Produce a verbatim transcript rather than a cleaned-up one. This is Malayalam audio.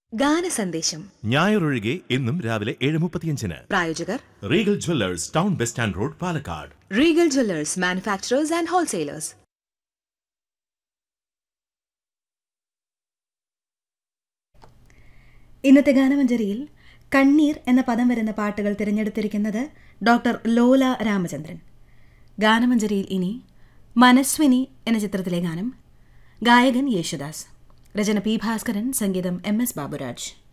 ഗാനസന്ദേശം ഞായറൊഴികെ എന്നും രാവിലെ ഏഴ് മുപ്പത്തിയഞ്ചിന്. പ്രായോജകർ Regal Jewellers, town bus stand road, Palakkad. Regal Jewellers, manufacturers and wholesalers. ഇന്നത്തെ ഗാനമഞ്ജരിയിൽ കണ്ണീർ എന്ന പദം വരുന്ന പാട്ടുകൾ തിരഞ്ഞെടുത്തിരിക്കുന്നത് ഡോക്ടർ ലോല രാമചന്ദ്രൻ. ഗാനമഞ്ജരിയിൽ ഇനി മനസ്വിനി എന്ന ചിത്രത്തിലെ ഗാനം. ഗായകൻ യേശുദാസ്, രചന പി ഭാസ്കരൻ, സംഗീതം എം എസ് ബാബുരാജ്.